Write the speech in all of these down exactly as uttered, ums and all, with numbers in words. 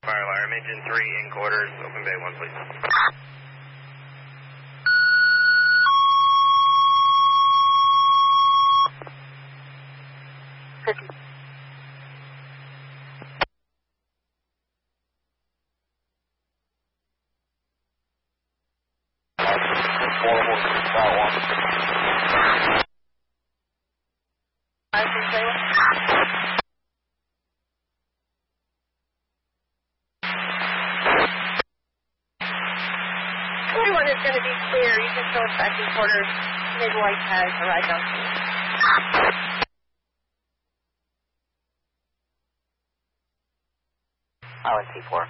Fire alarm, engine three in quarters, open bay one, please. fifty. forty-one is going to be clear. You can show us back in quarters. Maybe white has arrived on scene. Island C four.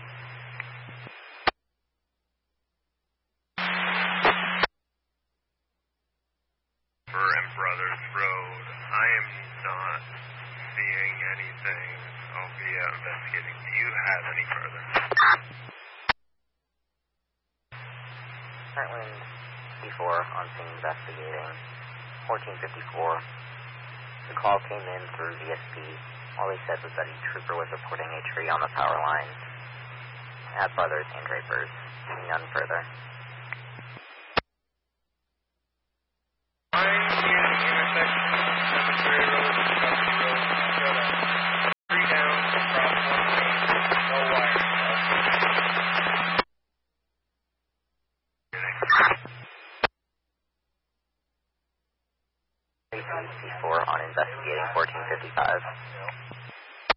And Brothers Road. I am not seeing anything. I'll be out investigating. Do you have any further? Heartland C four on scene investigating. fourteen fifty-four. The call came in through V S P. All he said was that a trooper was reporting a tree on the power lines at Brothers and Drapers. None further. I'm in the intersection of Cemetery Road and Coventry Road. Shut up. Three down, across one lane, no wire. C four on investigating fourteen fifty-five.